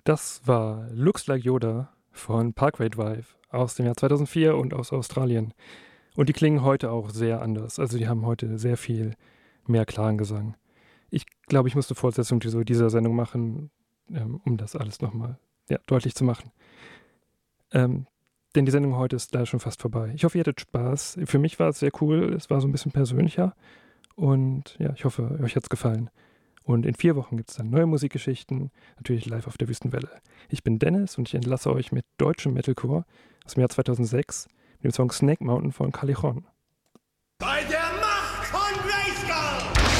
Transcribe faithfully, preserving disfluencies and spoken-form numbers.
Das war Looks Like Yoda von Parkway Drive aus dem Jahr zweitausendvier und aus Australien. Und die klingen heute auch sehr anders. Also die haben heute sehr viel mehr klaren Gesang. Ich glaube, ich musste Fortsetzung dieser, dieser Sendung machen, ähm, um das alles nochmal ja, deutlich zu machen. Ähm, denn die Sendung heute ist leider schon fast vorbei. Ich hoffe, ihr hattet Spaß. Für mich war es sehr cool. Es war so ein bisschen persönlicher. Und ja, ich hoffe, euch hat es gefallen. Und in vier Wochen gibt es dann neue Musikgeschichten, natürlich live auf der Wüstenwelle. Ich bin Dennis und ich entlasse euch mit deutschem Metalcore aus dem Jahr zweitausendsechs mit dem Song Snake Mountain von Callejon.